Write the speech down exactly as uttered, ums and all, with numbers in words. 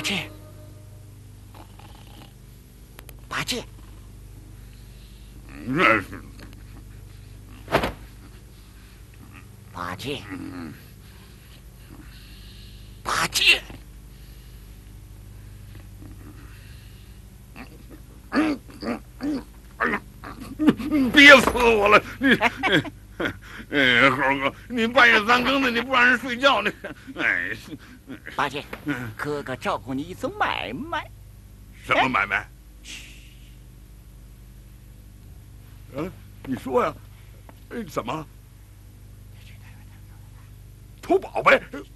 戒，八戒， 那是八戒，八戒。 嗯嗯嗯，哎呀，憋死我了！你，哎，猴哥，你半夜三更的，你不让人睡觉，你，哎， 八戒，哥哥照顾你一宗买卖。 什么买卖？嘘。嗯，你说呀？哎，怎么？偷宝贝？